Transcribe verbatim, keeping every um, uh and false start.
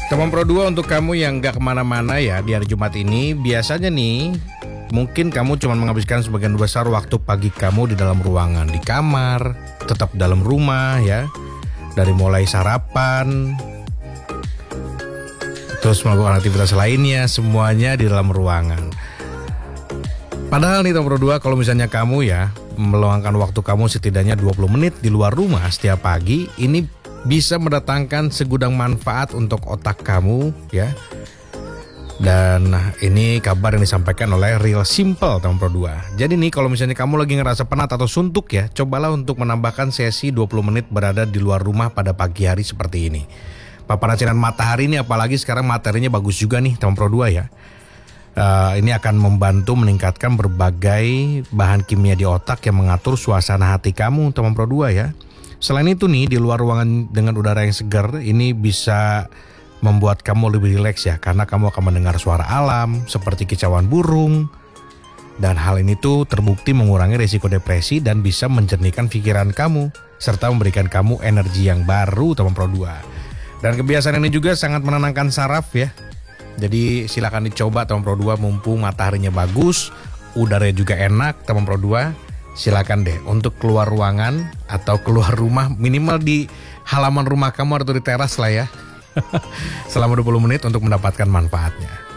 Teman Pro dua, untuk kamu yang gak kemana-mana ya di hari Jumat ini, biasanya nih mungkin kamu cuma menghabiskan sebagian besar waktu pagi kamu di dalam ruangan, di kamar, tetap dalam rumah ya. Dari mulai sarapan, terus melakukan aktivitas lainnya, semuanya di dalam ruangan. Padahal nih Teman Pro dua, kalau misalnya kamu ya meluangkan waktu kamu setidaknya dua puluh menit di luar rumah setiap pagi, ini bisa mendatangkan segudang manfaat untuk otak kamu ya. Dan ini kabar yang disampaikan oleh Real Simple Teman Pro dua. Jadi nih kalau misalnya kamu lagi ngerasa penat atau suntuk ya, cobalah untuk menambahkan sesi dua puluh menit berada di luar rumah pada pagi hari seperti ini. Paparan sinar matahari ini, apalagi sekarang materinya bagus juga nih Teman Pro dua ya. Uh, ini akan membantu meningkatkan berbagai bahan kimia di otak yang mengatur suasana hati kamu Teman Pro dua ya. Selain itu nih, di luar ruangan dengan udara yang segar, ini bisa membuat kamu lebih rileks ya, karena kamu akan mendengar suara alam seperti kicauan burung. Dan hal ini tuh terbukti mengurangi risiko depresi dan bisa menjernihkan pikiran kamu, serta memberikan kamu energi yang baru Teman Pro dua. Dan kebiasaan ini juga sangat menenangkan saraf ya. Jadi silakan dicoba Teman Pro dua, mumpung mataharinya bagus, udaranya juga enak Teman Pro dua. Silakan deh untuk keluar ruangan atau keluar rumah, minimal di halaman rumah kamu atau di teras lah ya. Selama dua puluh menit untuk mendapatkan manfaatnya.